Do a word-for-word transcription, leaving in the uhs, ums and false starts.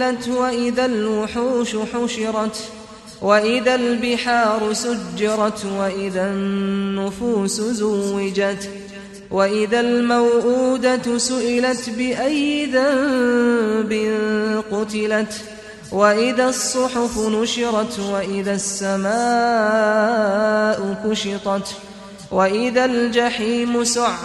وإذا الوحوش حشرت وإذا البحار سجرت وإذا النفوس زوجت وإذا الموءودة سئلت بأي ذنب قتلت وإذا الصحف نشرت وإذا السماء كشطت وإذا الجحيم سعرت